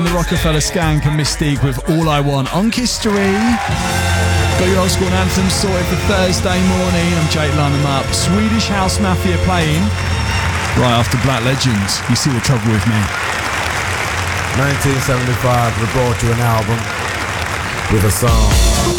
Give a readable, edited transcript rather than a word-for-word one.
The Rockefeller Skank and Mystique with All I Want on Kiss 3. Got your old school anthems sorted for Thursday morning. I'm Jake lining them up. Swedish House Mafia playing right after Black Legends. You see the trouble with me. 1975, we brought you an album with a song.